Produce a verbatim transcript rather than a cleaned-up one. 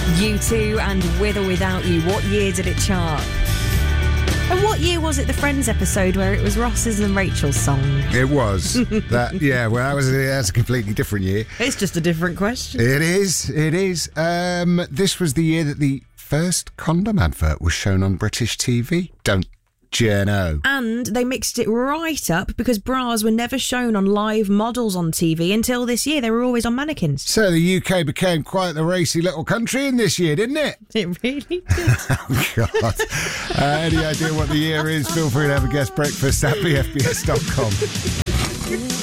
U two and With or Without You. What year did it chart? And what year was it, the Friends episode, where it was Ross's and Rachel's song? It was. that. Yeah, well, that was, that's a completely different year. It's just a different question. It is, it is. Um, this was the year that the first condom advert was shown on British T V. Don't you know? And they mixed it right up because bras were never shown on live models on T V until this year. They were always on mannequins. So the U K became quite the racy little country in this year, didn't it? It really did. Oh, God. uh, any idea what the year is? Feel free to have a guest breakfast at b f b s dot com.